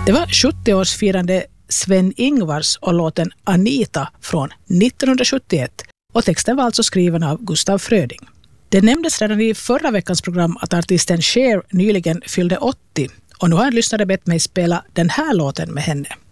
Det var 70-årsfirande Sven-Ingvars och låten Anita från 1971 och texten var alltså skriven av Gustav Fröding. Det nämndes redan i förra veckans program att artisten Cher nyligen fyllde 80 och nu har en lyssnare bett mig spela den här låten med henne.